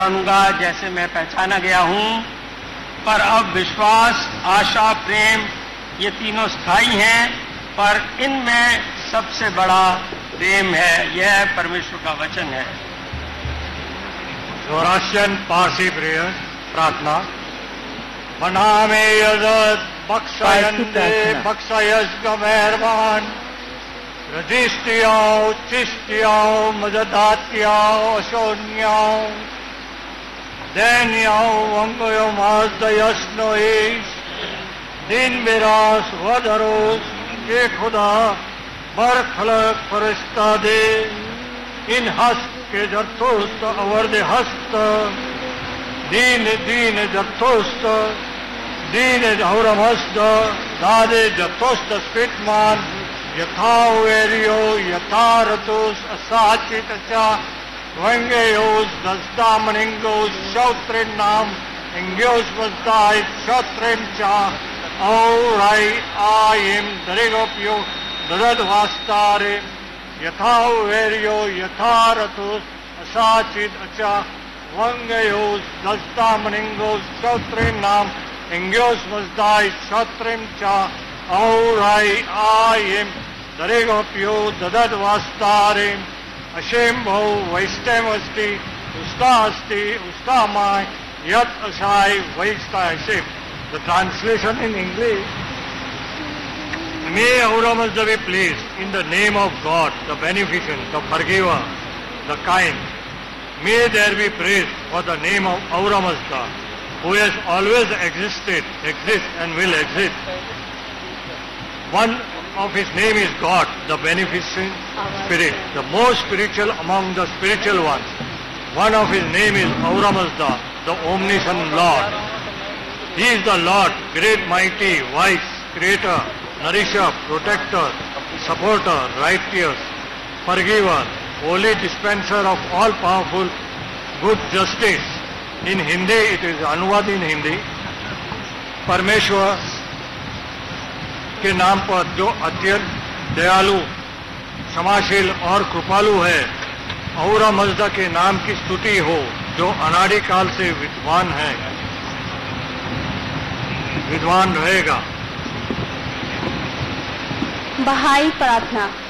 पहचानूंगा जैसे मैं पहचाना गया हूं, पर अब विश्वास, आशा, प्रेम ये तीनों स्थायी हैं, पर इनमें सबसे बड़ा प्रेम है। यह परमेश्वर का वचन है। Zoroastrian Parsi prayer, प्रार्थना। मनामे यदत बक्सयन्ते बक्सयस्ग मेहरबान रजिष्टियाओ चिष्टियाओ मजदात्याओ अशोन्याओ दैन्याओ वंगयो माजदयस्नो ईश दिन विरास वधरोस ये खुदा बर खलक फरिश्ता दे इन हस्त के जर्थोस्त अवर्द हस्त दीन दीन जर्थोस्त दीन हौरमस्त दादे जर्थोस्त स्पिटमान यथावेरियो यथारतोस असाचितचा वंगेयोस दस्तामनिंगोस शौत्रिन नाम इंग्योस वस्दाय शौत्रिन चा औराई आयम दरेगोप्यो ददद वास्तारे यथावेरियो यथारतोस असाचित अचा वंगयोस दस्तामनिंगोस शौत्रिन नाम इंग्योस वस्दाय शौत्रिन चा औराई आयम दरेगोप्यो ददद वास्तारे अशेम भौ वैष्टमस्ति उसका माय यत असाय वैष्टा ashamed. The translation in English: May Aura Mazda be pleased in the name of God, the beneficent, the forgiver, the kind. May there be praise for the name of Aura Mazda, who has always existed, exists and will exist. One of his name is God, the beneficent spirit, the most spiritual among the spiritual ones. One of his name is Aura Mazda, the omniscient Lord. He is the Lord, great, mighty, wise, creator, nourisher, protector, supporter, righteous, forgiver, holy dispenser of all powerful good justice. In Hindi, it is अनुवाद in Hindi. परमेश्वर के नाम पर जो अत्यंत दयालु, क्षमाशील और कृपालु है, औरा मज़दा के नाम की स्तुति हो, जो अनादि काल से विद्वान है, विद्वान रहेगा. बहाई प्रार्थना.